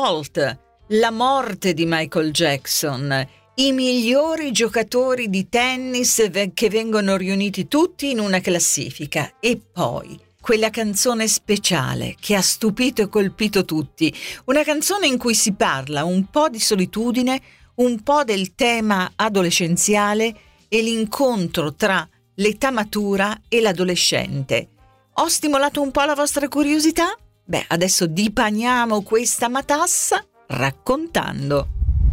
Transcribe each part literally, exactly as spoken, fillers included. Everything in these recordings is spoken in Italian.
Bolt, la morte di Michael Jackson, i migliori giocatori di tennis che vengono riuniti tutti in una classifica e poi quella canzone speciale che ha stupito e colpito tutti, una canzone in cui si parla un po' di solitudine, un po' del tema adolescenziale e l'incontro tra l'età matura e l'adolescente. Ho stimolato un po' la vostra curiosità? Beh, adesso dipaniamo questa matassa raccontando.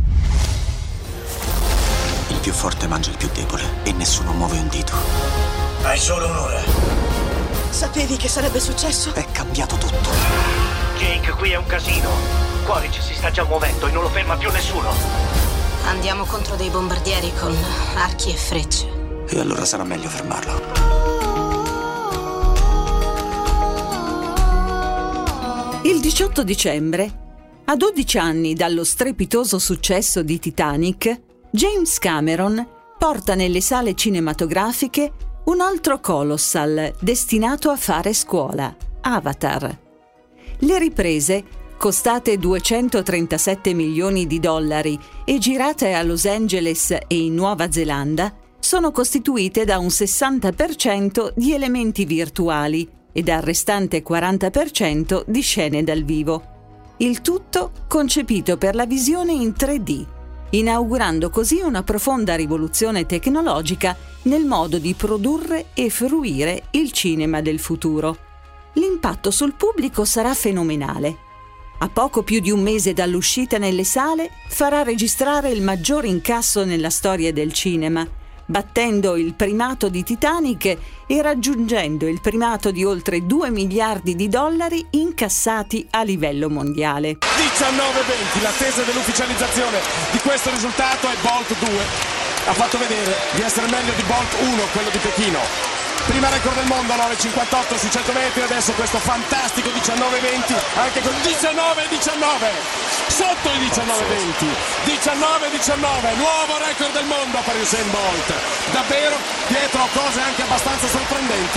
Il più forte mangia il più debole e nessuno muove un dito. Hai solo un'ora. Sapevi che sarebbe successo? È cambiato tutto. Jake, qui è un casino. Quaritch si sta già muovendo e non lo ferma più nessuno. Andiamo contro dei bombardieri con archi e frecce. E allora sarà meglio fermarlo. Il diciotto dicembre, a dodici anni dallo strepitoso successo di Titanic, James Cameron porta nelle sale cinematografiche un altro colossal destinato a fare scuola, Avatar. Le riprese, costate duecentotrentasette milioni di dollari e girate a Los Angeles e in Nuova Zelanda, sono costituite da un sessanta per cento di elementi virtuali e dal restante quaranta per cento di scene dal vivo. Il tutto concepito per la visione in tre D, inaugurando così una profonda rivoluzione tecnologica nel modo di produrre e fruire il cinema del futuro. L'impatto sul pubblico sarà fenomenale. A poco più di un mese dall'uscita nelle sale, farà registrare il maggior incasso nella storia del cinema, battendo il primato di Titanic e raggiungendo il primato di oltre due miliardi di dollari incassati a livello mondiale. diciannove venti, l'attesa dell'ufficializzazione di questo risultato è Bolt due. Ha fatto vedere di essere meglio di Bolt uno, quello di Pechino. Prima record del mondo, nove cinquantotto sui cento metri, adesso questo fantastico diciannove venti, anche con diciannove diciannove, sotto i diciannove venti, diciannove diciannove, nuovo record del mondo per Usain Bolt. Davvero dietro cose anche abbastanza sorprendenti.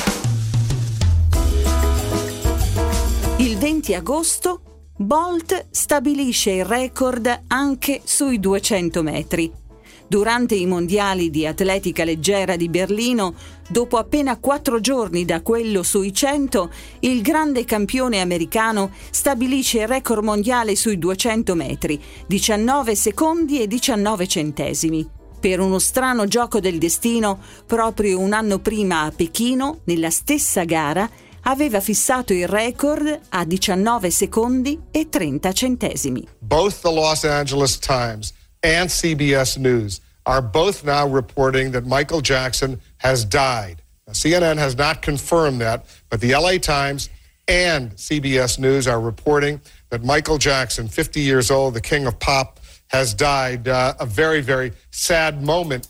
Il venti agosto, Bolt stabilisce il record anche sui duecento metri. Durante i mondiali di atletica leggera di Berlino, dopo appena quattro giorni da quello sui cento, il grande campione americano stabilisce il record mondiale sui duecento metri, diciannove secondi e diciannove centesimi. Per uno strano gioco del destino, proprio un anno prima a Pechino, nella stessa gara, aveva fissato il record a diciannove secondi e trenta centesimi. Both the Los Angeles Times and C B S News are both now reporting that Michael Jackson has died. Now, C N N has not confirmed that, but the L A Times and C B S News are reporting that Michael Jackson, fifty years old, the king of pop, has died. Uh, a very, very sad moment.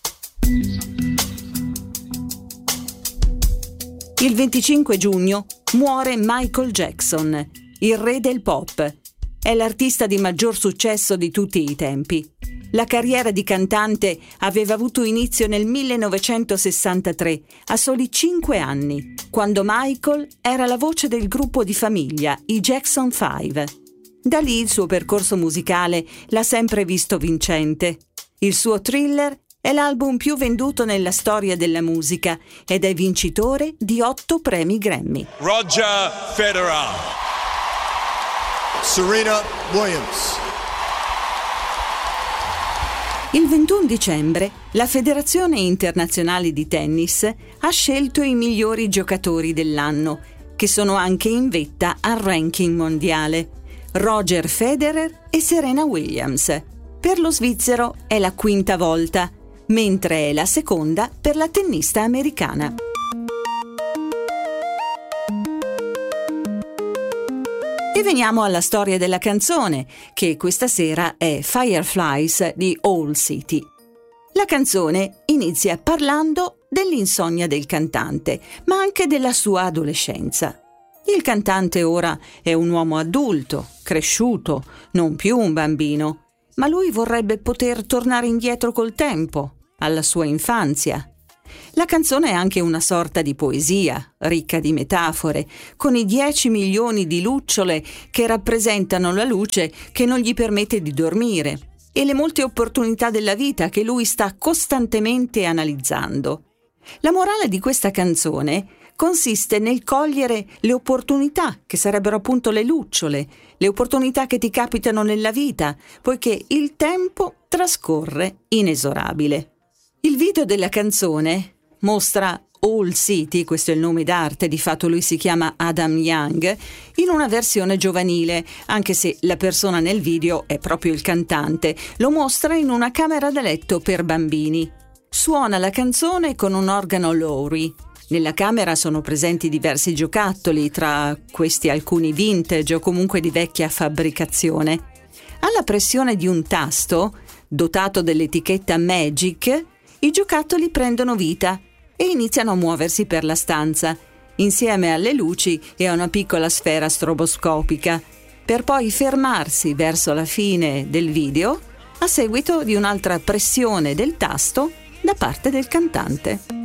Il venticinque giugno muore Michael Jackson, il re del pop. È l'artista di maggior successo di tutti i tempi. La carriera di cantante aveva avuto inizio nel millenovecentosessantatré, a soli cinque anni, quando Michael era la voce del gruppo di famiglia, i Jackson Five. Da lì il suo percorso musicale l'ha sempre visto vincente. Il suo Thriller è l'album più venduto nella storia della musica ed è vincitore di otto premi Grammy. Roger Federer. Serena Williams. Il ventuno dicembre, la Federazione Internazionale di Tennis ha scelto i migliori giocatori dell'anno, che sono anche in vetta al ranking mondiale: Roger Federer e Serena Williams. Per lo svizzero è la quinta volta, mentre è la seconda per la tennista americana. E veniamo alla storia della canzone, che questa sera è Fireflies di Owl City. La canzone inizia parlando dell'insonnia del cantante, ma anche della sua adolescenza. Il cantante ora è un uomo adulto, cresciuto, non più un bambino, ma lui vorrebbe poter tornare indietro col tempo, alla sua infanzia. La canzone è anche una sorta di poesia, ricca di metafore, con i dieci milioni di lucciole che rappresentano la luce che non gli permette di dormire e le molte opportunità della vita che lui sta costantemente analizzando. La morale di questa canzone consiste nel cogliere le opportunità, che sarebbero appunto le lucciole, le opportunità che ti capitano nella vita, poiché il tempo trascorre inesorabile. Il video della canzone mostra All City, questo è il nome d'arte, di fatto lui si chiama Adam Young, in una versione giovanile, anche se la persona nel video è proprio il cantante. Lo mostra in una camera da letto per bambini. Suona la canzone con un organo Lowrey. Nella camera sono presenti diversi giocattoli, tra questi alcuni vintage o comunque di vecchia fabbricazione. Alla pressione di un tasto, dotato dell'etichetta Magic, i giocattoli prendono vita e iniziano a muoversi per la stanza, insieme alle luci e a una piccola sfera stroboscopica, per poi fermarsi verso la fine del video a seguito di un'altra pressione del tasto da parte del cantante.